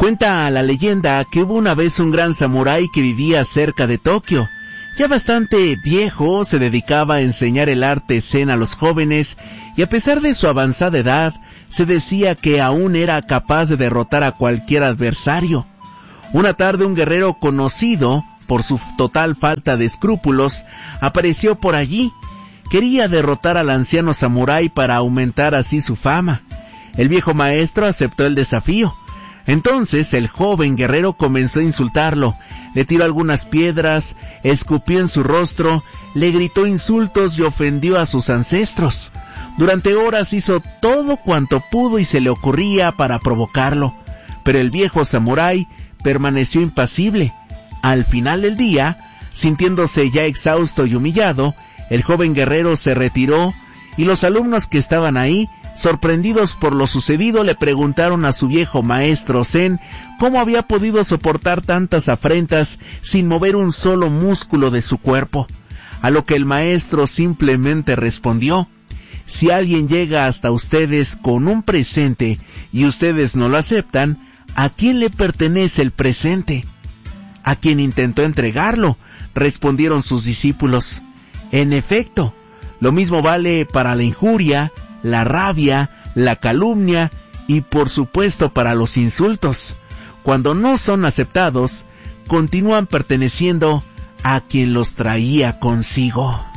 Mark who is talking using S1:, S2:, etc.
S1: Cuenta la leyenda que hubo una vez un gran samurái que vivía cerca de Tokio. Ya bastante viejo, se dedicaba a enseñar el arte zen a los jóvenes y a pesar de su avanzada edad, se decía que aún era capaz de derrotar a cualquier adversario. Una tarde un guerrero conocido por su total falta de escrúpulos apareció por allí. Quería derrotar al anciano samurái para aumentar así su fama. El viejo maestro aceptó el desafío. Entonces el joven guerrero comenzó a insultarlo, le tiró algunas piedras, escupió en su rostro, le gritó insultos y ofendió a sus ancestros. Durante horas hizo todo cuanto pudo y se le ocurría para provocarlo, pero el viejo samurái permaneció impasible. Al final del día, sintiéndose ya exhausto y humillado, el joven guerrero se retiró y los alumnos que estaban ahí, sorprendidos por lo sucedido, le preguntaron a su viejo maestro zen cómo había podido soportar tantas afrentas sin mover un solo músculo de su cuerpo. A lo que el maestro simplemente respondió: si alguien llega hasta ustedes con un presente y ustedes no lo aceptan, ¿a quién le pertenece el presente? A quien intentó entregarlo, respondieron sus discípulos. En efecto, lo mismo vale para la injuria, la rabia, la calumnia y por supuesto para los insultos. Cuando no son aceptados, continúan perteneciendo a quien los traía consigo.